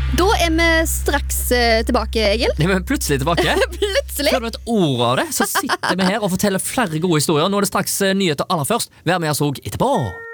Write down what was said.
Da vi straks tilbake, Egil. Vi er plutselig tilbake. Plutselig. Før du vet ordet av det, så sitter vi her og forteller flere gode historier. Nå er det straks nyheter aller først. Vær med oss også etterpå.